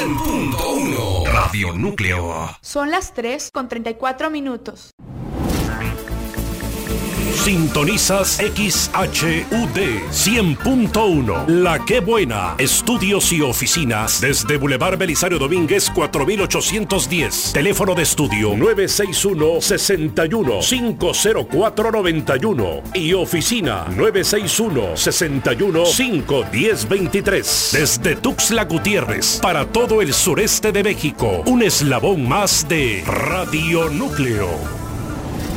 100.1 Radio Núcleo. Son las 3:34. Sintonizas XHUD 100.1 La Qué Buena. Estudios y oficinas desde Boulevard Belisario Domínguez 4810. Teléfono de estudio 961-61-50491 y oficina 961-61-51023. Desde Tuxtla Gutiérrez para todo el sureste de México. Un eslabón más de Radio Núcleo.